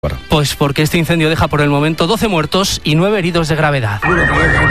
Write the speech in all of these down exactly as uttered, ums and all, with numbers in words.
Pues porque este incendio deja por el momento doce muertos y nueve heridos de gravedad. ¿Quién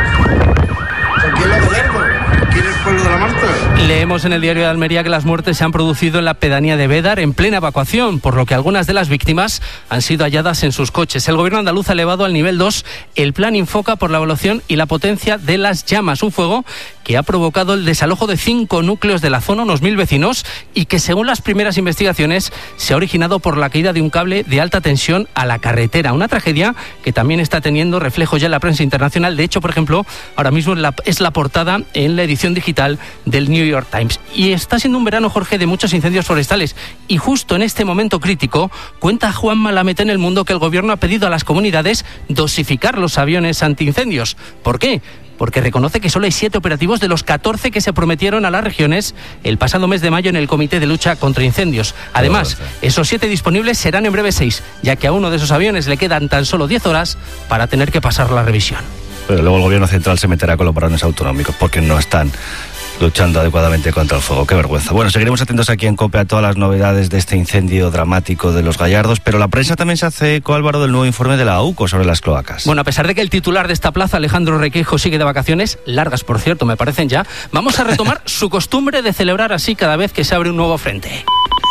es el pueblo de la Marta? Leemos en el diario de Almería que las muertes se han producido en la pedanía de Bédar en plena evacuación, por lo que algunas de las víctimas han sido halladas en sus coches. El gobierno andaluz ha elevado al nivel dos el plan Infoca por la evaluación y la potencia de las llamas, un fuego que ha provocado el desalojo de cinco núcleos de la zona, unos mil vecinos, y que según las primeras investigaciones se ha originado por la caída de un cable de alta tensión a la carretera. Una tragedia que también está teniendo reflejos ya en la prensa internacional. De hecho, por ejemplo, ahora mismo la, es la portada en la edición digital del New York Times. Y está siendo un verano, Jorge, de muchos incendios forestales. Y justo en este momento crítico, cuenta Juan Malamete en El Mundo que el gobierno ha pedido a las comunidades dosificar los aviones antiincendios. ¿Por qué? Porque reconoce que solo hay siete operativos de los catorce que se prometieron a las regiones el pasado mes de mayo en el Comité de Lucha contra Incendios. Además, esos siete disponibles serán en breve seis, ya que a uno de esos aviones le quedan tan solo diez horas para tener que pasar la revisión. Pero luego el gobierno central se meterá con los varones autonómicos porque no están luchando adecuadamente contra el fuego. Qué vergüenza. Bueno, seguiremos atentos aquí en COPE a todas las novedades de este incendio dramático de Los Gallardos, pero la prensa también se hace eco, Álvaro, del nuevo informe de la A U C O sobre las cloacas. Bueno, a pesar de que el titular de esta plaza, Alejandro Requeijo, sigue de vacaciones, largas por cierto, me parecen ya, vamos a retomar su costumbre de celebrar así cada vez que se abre un nuevo frente.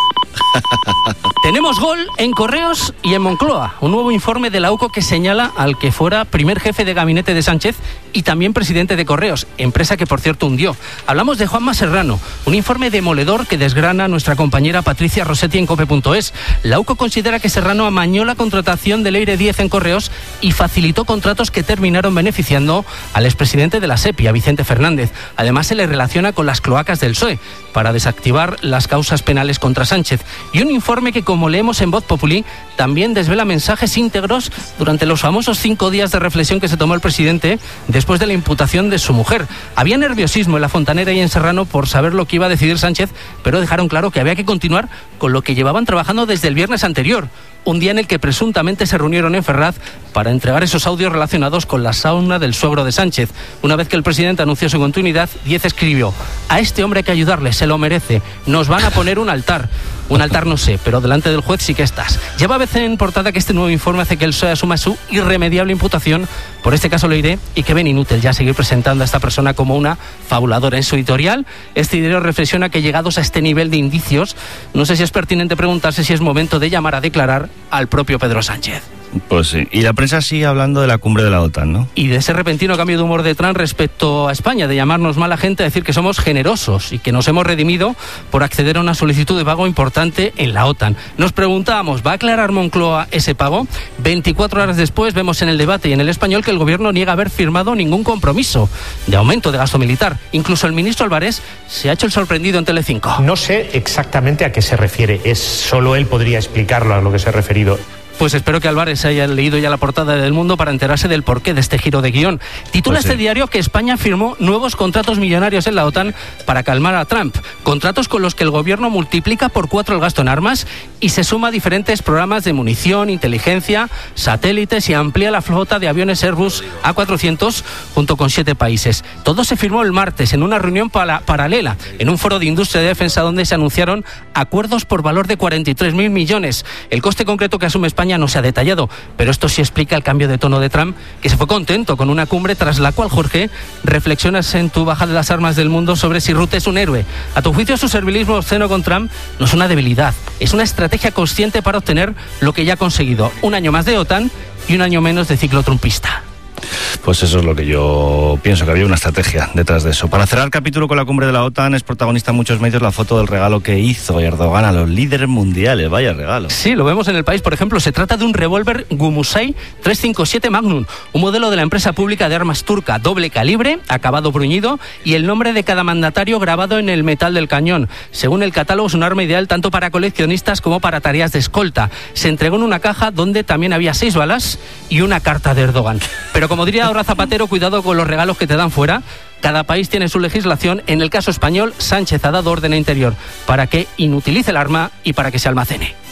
Tenemos gol en Correos y en Moncloa. Un nuevo informe de la A U C O que señala al que fuera primer jefe de gabinete de Sánchez y también presidente de Correos, empresa que por cierto hundió. Hablamos de Juanma Serrano, un informe demoledor que desgrana nuestra compañera Patricia Rossetti en cope punto es. La A U C O considera que Serrano amañó la contratación del Leire diez en Correos y facilitó contratos que terminaron beneficiando al expresidente de la SEPI, a Vicente Fernández. Además se le relaciona con las cloacas del P S O E para desactivar las causas penales contra Sánchez. Y un informe que, como leemos en Voz Populi, también desvela mensajes íntegros durante los famosos cinco días de reflexión que se tomó el presidente después de la imputación de su mujer. Había nerviosismo en La Fontanera y en Serrano por saber lo que iba a decidir Sánchez, pero dejaron claro que había que continuar con lo que llevaban trabajando desde el viernes anterior, un día en el que presuntamente se reunieron en Ferraz para entregar esos audios relacionados con la sauna del suegro de Sánchez. Una vez que el presidente anunció su continuidad, Díez escribió: a este hombre hay que ayudarle, se lo merece, nos van a poner un altar. Un altar no sé, pero delante del juez sí que estás. Lleva a veces en portada que este nuevo informe hace que el P S O E asuma su irremediable imputación por este caso Leire y que ven inútil ya seguir presentando a esta persona como una fabuladora. En su editorial, este diario reflexiona que llegados a este nivel de indicios, no sé si es pertinente preguntarse si es momento de llamar a declarar al propio Pedro Sánchez. Pues sí, y la prensa sigue hablando de la cumbre de la OTAN, ¿no? Y de ese repentino cambio de humor de Trump respecto a España, de llamarnos mala gente a decir que somos generosos y que nos hemos redimido por acceder a una solicitud de pago importante en la OTAN. Nos preguntábamos, ¿va a aclarar Moncloa ese pago? veinticuatro horas después vemos en El Debate y en El Español que el gobierno niega haber firmado ningún compromiso de aumento de gasto militar. Incluso el ministro Álvarez se ha hecho el sorprendido en Telecinco. No sé exactamente a qué se refiere, es solo él podría explicarlo a lo que se ha referido. Pues espero que Álvarez haya leído ya la portada del Mundo para enterarse del porqué de este giro de guión. Titula pues sí. Este diario que España firmó nuevos contratos millonarios en la OTAN para calmar a Trump. Contratos con los que el gobierno multiplica por cuatro el gasto en armas y se suma a diferentes programas de munición, inteligencia, satélites y amplía la flota de aviones Airbus A cuatrocientos junto con siete países. Todo se firmó el martes en una reunión para, paralela en un foro de industria de defensa donde se anunciaron acuerdos por valor de cuarenta y tres mil millones. El coste concreto que asume España no se ha detallado, pero esto sí explica el cambio de tono de Trump, que se fue contento con una cumbre tras la cual, Jorge, reflexionas en tu baja de las armas del mundo sobre si Rutte es un héroe. A tu juicio, su servilismo obsceno con Trump no es una debilidad, es una estrategia consciente para obtener lo que ya ha conseguido: un año más de OTAN y un año menos de ciclo trumpista. Pues eso es lo que yo pienso, que había una estrategia detrás de eso. Para cerrar el capítulo con la cumbre de la OTAN, es protagonista en muchos medios la foto del regalo que hizo Erdogan a los líderes mundiales. Vaya regalo. Sí, lo vemos en El País, por ejemplo. Se trata de un revólver Gumusay trescientos cincuenta y siete Magnum, un modelo de la empresa pública de armas turca, doble calibre, acabado bruñido y el nombre de cada mandatario grabado en el metal del cañón. Según el catálogo, es un arma ideal tanto para coleccionistas como para tareas de escolta. Se entregó en una caja donde también había seis balas y una carta de Erdogan. Pero como diría ahora Zapatero, cuidado con los regalos que te dan fuera. Cada país tiene su legislación. En el caso español, Sánchez ha dado orden a Interior para que inutilice el arma y para que se almacene.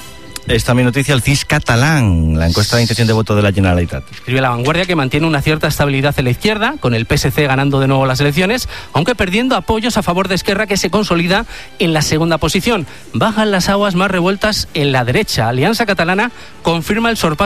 Es también noticia el C I S catalán, la encuesta de intención de voto de la Generalitat. Escribe La Vanguardia que mantiene una cierta estabilidad en la izquierda, con el P S C ganando de nuevo las elecciones, aunque perdiendo apoyos a favor de Esquerra, que se consolida en la segunda posición. Bajan las aguas más revueltas en la derecha. Alianza Catalana confirma el sorpaso